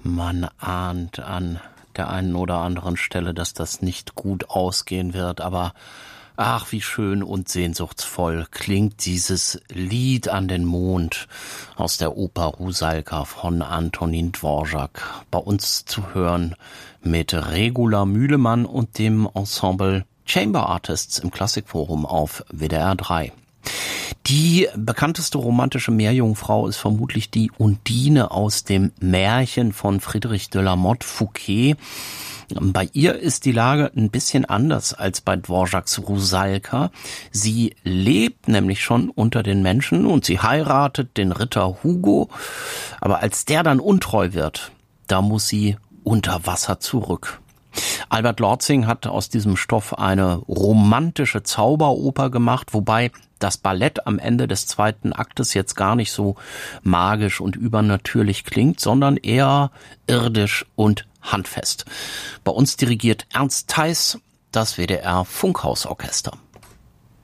Man ahnt an der einen oder anderen Stelle, dass das nicht gut ausgehen wird, aber ach, wie schön und sehnsuchtsvoll klingt dieses Lied an den Mond aus der Oper Rusalka von Antonín Dvořák. Bei uns zu hören mit Regula Mühlemann und dem Ensemble Chamber Artists im Klassikforum auf WDR 3. Die bekannteste romantische Meerjungfrau ist vermutlich die Undine aus dem Märchen von Friedrich de la Motte Fouquet. Bei ihr ist die Lage ein bisschen anders als bei Dvořáks Rusalka. Sie lebt nämlich schon unter den Menschen und sie heiratet den Ritter Hugo. Aber als der dann untreu wird, da muss sie unter Wasser zurück. Albert Lortzing hat aus diesem Stoff eine romantische Zauberoper gemacht, wobei das Ballett am Ende des zweiten Aktes jetzt gar nicht so magisch und übernatürlich klingt, sondern eher irdisch und handfest. Bei uns dirigiert Ernst Theis das WDR Funkhausorchester.